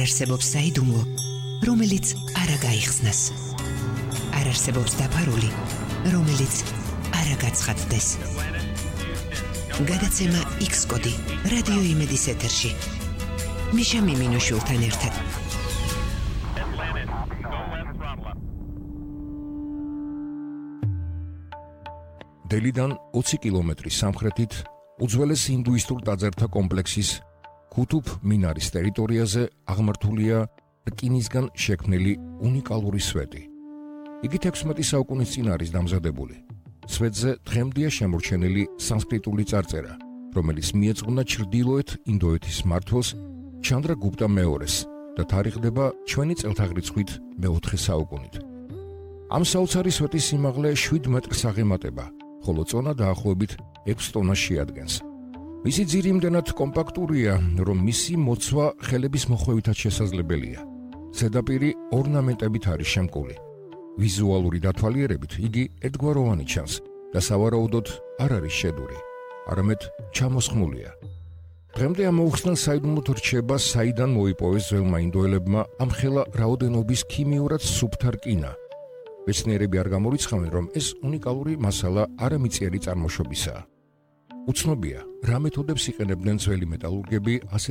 არსებობს საიდუმლო, რომელიც არ გაიხსნას. არ არსებობს დაფარული, რომელიც არ გაცხადდეს. გადაცემა X-კოდი რადიო იმედის ეთერში. მიშა მიმინოშულთან ერთად. დელიდან 20 კილომეტრის სამხრეთით უძველეს ინდუისტურ ტაძართა კომპლექსის ქუთუბ მინარის ტერიტორიაზე აღმართულია რკინისგან შექმნილი უნიკალური სვეტი. იგი 16 საუკუნის წინ არის დამზადებული. სვეტზე დღემდეა შემორჩენილი სანსკრიტული წარწერა, რომელიც მიეძღვნა ჩრდილოეთ ინდოეთის მმართველს ჩანდრა გუპტა მეორეს და თარიღდება ჩვენი წელთაღრიცხვით მე-4 საუკუნით. ამ საოცარი სვეტის სიმაღლე 7 მეტრს აღემატება, ხოლო წონა დაახლოებით 6 ტონას შეადგენს. მისი ძირი იმდენად კომპაქტურია, რომ მისი მოცვა ხელების მოხვევითაც შესაძლებელია. ზედაპირი ორნამენტებით არის შემკული. ვიზუალური დათვალიერებით იგი ერთგვაროვანი ჩანს და სავარაუდოდ არ არის შედური, არამედ ჩამოსხმულია. დღემდე ამ მოუხსნელ საიდუმლოდ რჩება, საიდან მოიპოვეს ძველმა ინდოელებმა ამ ხელა რაოდენობის ქიმიურად სუფთა რკინა. მეცნიერები არ გამორიცხავენ, რომ ეს უნიკალური მასალა არამიწიერი წარმოშობისაა. უცნობია, რა მეთოდებს იყენებდნენ ძველი მეტალურგები